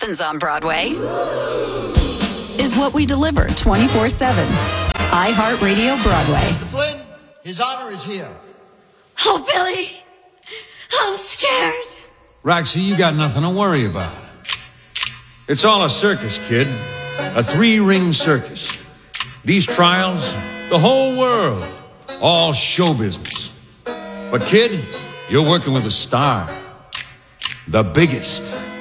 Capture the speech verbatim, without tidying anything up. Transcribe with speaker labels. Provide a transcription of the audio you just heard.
Speaker 1: happens on Broadway is what we deliver twenty-four seven. iHeartRadio Broadway.
Speaker 2: Mister Flynn, His Honor is here.
Speaker 3: Oh, Billy, I'm scared.
Speaker 4: Roxy, you got nothing to worry about. It's all a circus, kid. A three-ring circus. These trials, the whole world, all show business. But kid, you're working with a star. The biggest.